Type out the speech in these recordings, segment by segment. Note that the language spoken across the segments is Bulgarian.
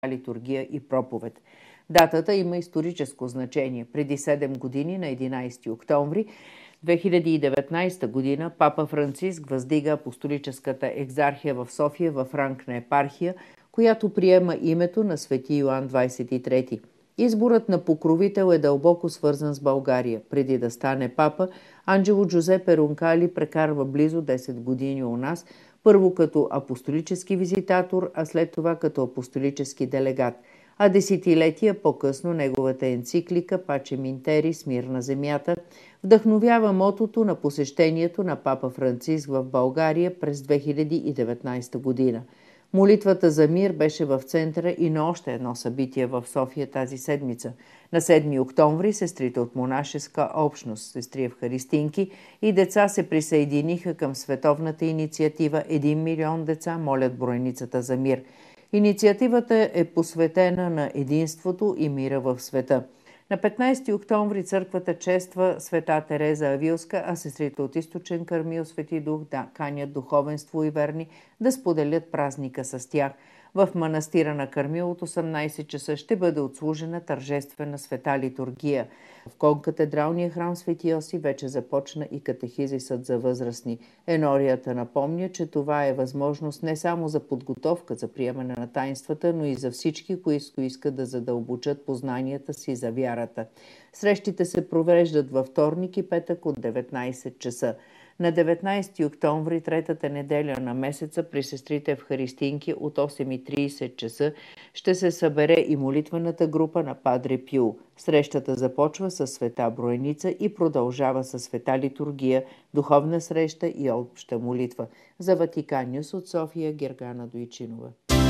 литургия и проповед. Датата има историческо значение. Преди 7 години, на 11 октомври 2019 година, папа Франциск въздига апостолическата екзархия в София в ранг на епархия, която приема името на свети Йоан 23. Изборът на покровител е дълбоко свързан с България. Преди да стане папа, Анджело Джузепе Рункали прекарва близо 10 години у нас, първо като апостолически визитатор, а след това като апостолически делегат. А десетилетия по-късно неговата енциклика Пачем ин терис, мир на земята, вдъхновява мотото на посещението на папа Франциск в България през 2019 година. Молитвата за мир беше в центъра и на още едно събитие в София тази седмица. На 7 октомври сестрите от монашеска общност, сестри евхаристинки и деца се присъединиха към световната инициатива «1 милион деца молят броеницата за мир». Инициативата е посветена на единството и мира в света. На 15 октомври църквата чества света Тереза Авилска, а сестрите от Източен Кърмил, Свети Дух канят духовенство и верни да споделят празника с тях. В манастира на Кърмил от 18 часа ще бъде отслужена тържествена света литургия. В конкатедралния храм Свети Йосиф вече започна и катехизисът за възрастни. Енорията напомня, че това е възможност не само за подготовка за приемане на таинствата, но и за всички, които искат да задълбочат познанията си за вярата. Срещите се провеждат във вторник и петък от 19 часа. На 19 октомври, третата неделя на месеца, при сестрите евхаристинки от 8:30 часа ще се събере и молитвената група на Падре Пио. Срещата започва с света Броеница и продължава с света литургия, духовна среща и обща молитва. За Ватикан Нюс от София, Гергана Дойчинова.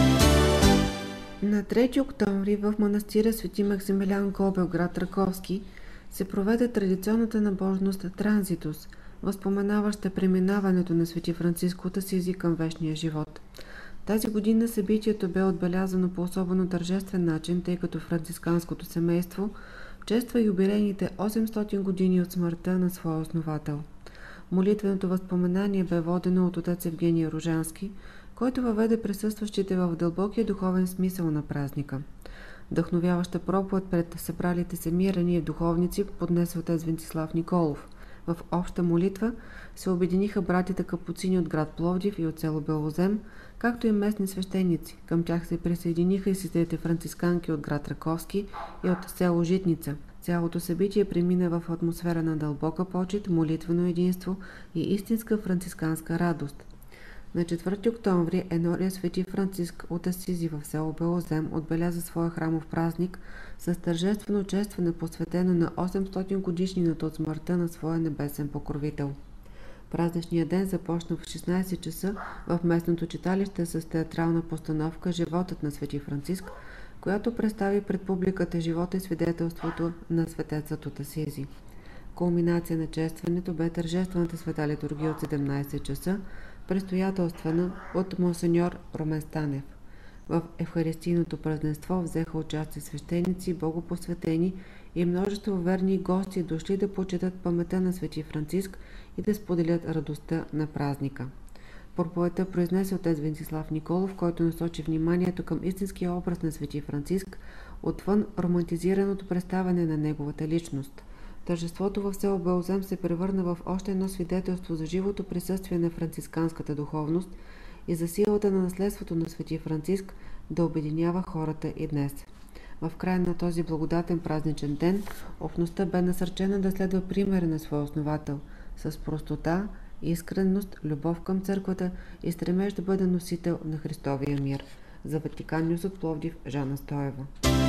На 3 октомври в манастира Свети Максимилиан Гобел, град Раковски, се проведе традиционната набожност Транзитус, възпоменаваща преминаването на свети Франциск от Асизи към вечния живот. Тази година събитието бе отбелязано по особено тържествен начин, тъй като францисканското семейство чества юбилейните 800 години от смъртта на своя основател. Молитвеното възпоменание бе водено от отец Евгений Ружански, който въведе присъстващите в дълбокия духовен смисъл на празника. Вдъхновяваща проповед пред събралите се миряни и духовници поднесе отец Венцислав Николов. В обща молитва се обединиха братите капуцини от град Пловдив и от село Белозем, както и местни свещеници. Към тях се присъединиха и сестрите францисканки от град Раковски и от село Житница. Цялото събитие премина в атмосфера на дълбока почит, молитвено единство и истинска францисканска радост. На 4 октомври Енория Свети Франциск от Асизи в село Белозем отбеляза своя храмов празник с тържествено честване, посветено на 800 годишнината от смъртта на своя небесен покровител. Празничният ден започна в 16 часа в местното читалище с театрална постановка «Животът на Свети Франциск», която представи пред публиката живота и свидетелството на светецът от Асизи. Кулминация на честването бе тържествената света литургия от 17 часа, предстоятелствана от монсеньор Румен Станев. В евхаристийното празненство взеха участие свещеници, богопосветени и множество верни гости, дошли да почетат паметта на свети Франциск и да споделят радостта на празника. Проповедта произнесе отец Венцислав Николов, който насочи вниманието към истинския образ на свети Франциск, отвън романтизираното представяне на неговата личност. Тържеството в село Белозем се превърна в още едно свидетелство за живото присъствие на францисканската духовност и за силата на наследството на свети Франциск да обединява хората и днес. В края на този благодатен празничен ден, общността бе насърчена да следва примера на своя основател с простота, искренност, любов към църквата и стремеж да бъде носител на Христовия мир. За Ватикан Нюс от Пловдив, Жана Стоева.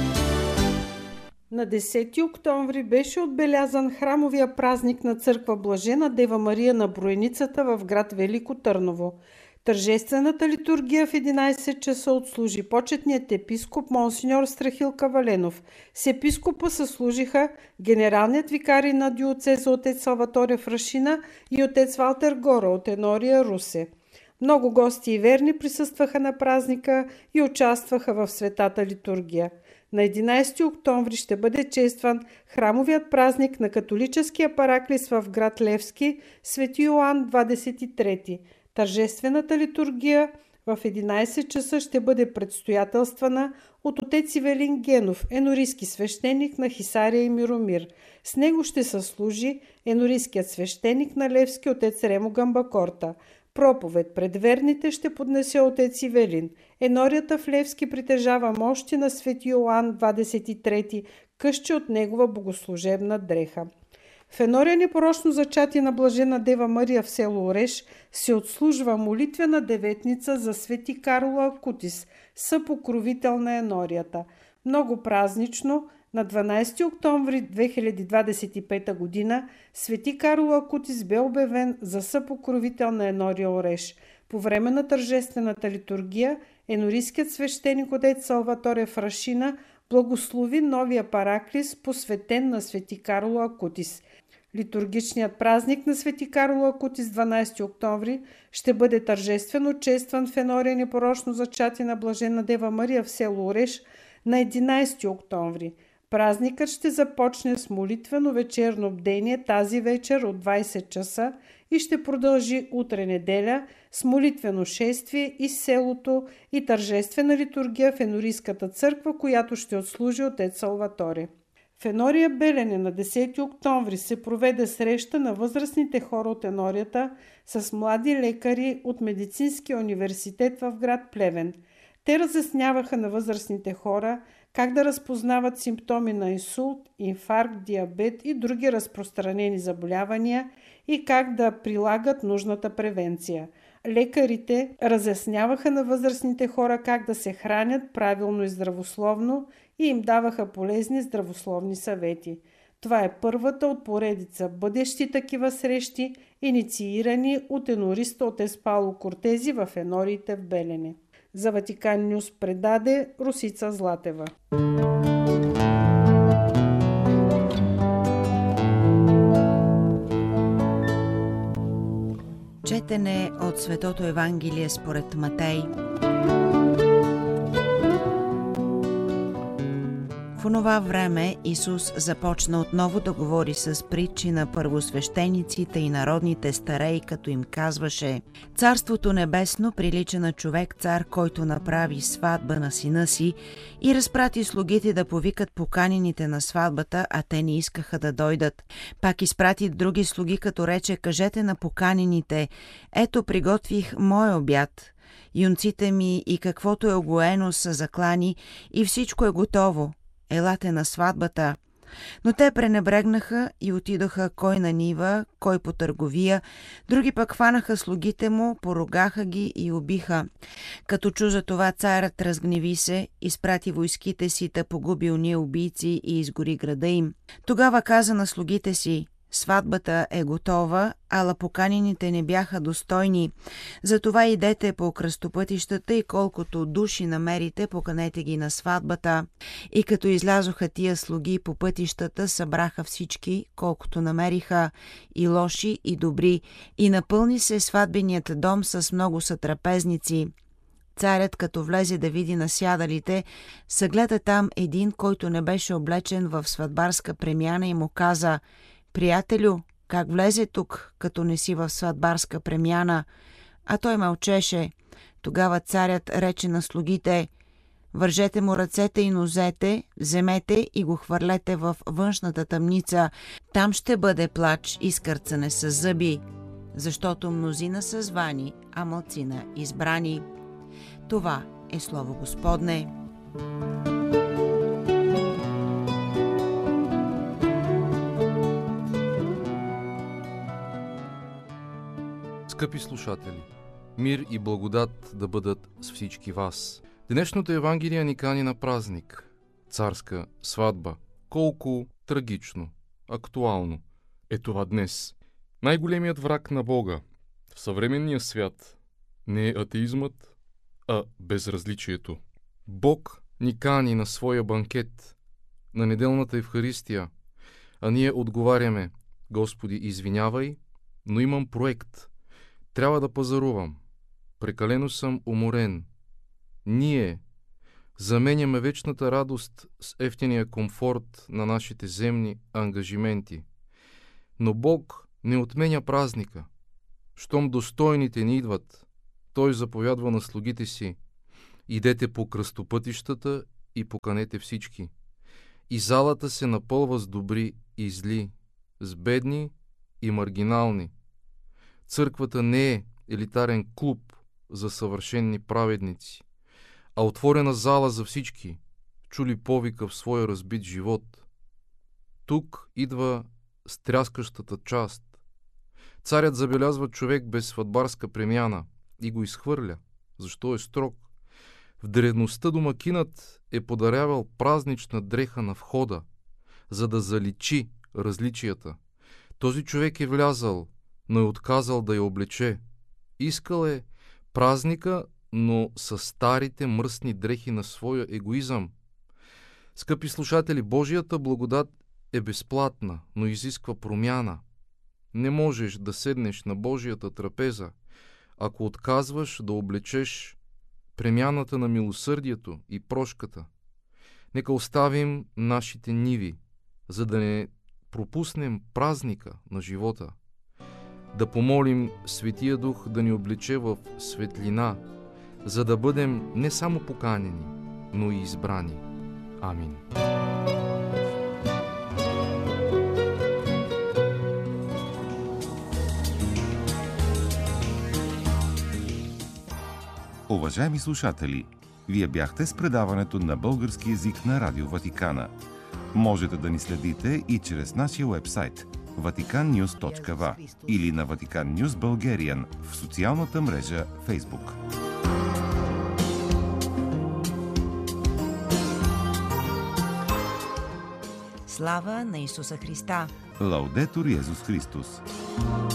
На 10 октомври беше отбелязан храмовия празник на църква Блажена Дева Мария на Броеницата в град Велико Търново. Тържествената литургия в 11 часа отслужи почетният епископ монсеньор Страхил Каваленов. С епископа съслужиха генералният викарий на диоцеза отец Салваторе Фрашина и отец Валтер Гора от Енория Русе. Много гости и верни присъстваха на празника и участваха в светата литургия. На 11 октомври ще бъде честван храмовият празник на католическия параклис в град Левски, свети Йоан 23. Тържествената литургия в 11 часа ще бъде предстоятелствана от отец Ивелин Генов, енорийски свещеник на Хисария и Миромир. С него ще съслужи енорийският свещеник на Левски отец Ремо Гамбакорта. Проповед пред верните ще поднесе отец Ивелин. Енорията в Левски притежава мощи на свети Йоан 23, къще от негова богослужебна дреха. В енория непорочно зачатие на блажена Дева Мария в село Ореш се отслужва молитвена деветница за свети Карла Акутис, съпокровител на енорията. Много празнично, на 12 октомври 2025 г. свети Карло Акутис бе обявен за съпокровител на енория Ореш. По време на тържествената литургия енорийският свещеник отец Салваторе Фрашина благослови новия параклис, посветен на свети Карло Акутис. Литургичният празник на свети Карло Акутис 12 октомври ще бъде тържествено честван в енория непорочно зачатие на блажена Дева Мария в село Ореш на 11 октомври. Празникът ще започне с молитвено вечерно бдение тази вечер от 20 часа и ще продължи утре неделя с молитвено шествие из селото и тържествена литургия в енорийската църква, която ще отслужи отец Салваторе. В енория Белене на 10 октомври се проведе среща на възрастните хора от енорията с млади лекари от Медицинския университет в град Плевен. Те разясняваха на възрастните хора как да разпознават симптоми на инсулт, инфаркт, диабет и други разпространени заболявания и как да прилагат нужната превенция. Лекарите разясняваха на възрастните хора как да се хранят правилно и здравословно и им даваха полезни здравословни съвети. Това е първата от поредица бъдещи такива срещи, инициирани от енориста отец Пауло Кортези в енориите в Белене. За Ватикан Нюс предаде Русица Златева. Четене от Светото Евангелие според Матей. В онова време Исус започна отново да говори с притчи на първосвещениците и народните стареи, като им казваше: Царството небесно прилича на човек-цар, който направи сватба на сина си и разпрати слугите да повикат поканените на сватбата, а те не искаха да дойдат. Пак изпрати други слуги, като рече: кажете на поканените: ето, приготвих мой обяд. Юнците ми и каквото е огоено са заклани и всичко е готово. Елате на сватбата. Но те пренебрегнаха и отидоха кой на нива, кой по търговия, други пък хванаха слугите му, поругаха ги и убиха. Като чу за това, царят разгневи се, изпрати войските си да погуби ония убийци и изгори града им. Тогава каза на слугите си: сватбата е готова, ала поканените не бяха достойни. Затова идете по кръстопътищата и колкото души намерите, поканете ги на сватбата. И като излязоха тия слуги по пътищата, събраха всички, колкото намериха, и лоши, и добри, и напълни се сватбеният дом с много сътрапезници. Царят, като влезе да види насядалите, съгледа там един, който не беше облечен в сватбарска премяна, и му каза: приятелю, как влезе тук, като не си в сватбарска премяна? А той мълчеше. Тогава царят рече на слугите: вържете му ръцете и нозете, вземете и го хвърлете в външната тъмница. Там ще бъде плач и скърцане с зъби, защото мнозина са звани, а малцина избрани. Това е слово Господне. Скъпи слушатели, мир и благодат да бъдат с всички вас. Днешното Евангелие ни кани на празник, царска сватба. Колко трагично, актуално е това днес. Най-големият враг на Бога в съвременния свят не е атеизмът, а безразличието. Бог ни кани на своя банкет, на неделната Евхаристия, а ние отговаряме: Господи, извинявай, но имам проект. Трябва да пазарувам. Прекалено съм уморен. Ние заменяме вечната радост с евтиния комфорт на нашите земни ангажименти. Но Бог не отменя празника. Щом достойните ни идват, Той заповядва на слугите си: идете по кръстопътищата и поканете всички. И залата се напълва с добри и зли, с бедни и маргинални. Църквата не е елитарен клуб за съвършенни праведници, а отворена зала за всички, чули повика в своя разбит живот. Тук идва стряскащата част. Царят забелязва човек без сватбарска премяна и го изхвърля. Защо е строг? В древността домакинът е подарявал празнична дреха на входа, за да заличи различията. Този човек е влязал, но е отказал да я облече. Искал е празника, но с старите мръсни дрехи на своя егоизъм. Скъпи слушатели, Божията благодат е безплатна, но изисква промяна. Не можеш да седнеш на Божията трапеза, ако отказваш да облечеш премяната на милосърдието и прошката. Нека оставим нашите ниви, за да не пропуснем празника на живота. Да помолим Светия Дух да ни облече в светлина, за да бъдем не само поканени, но и избрани. Амин. Уважаеми слушатели, вие бяхте с предаването на български език на Радио Ватикана. Можете да ни следите и чрез нашия уебсайт vaticannews.va или на Vatican News Bulgarian в социалната мрежа Facebook. Слава на Исуса Христа! Лаудетур Йезус Христос!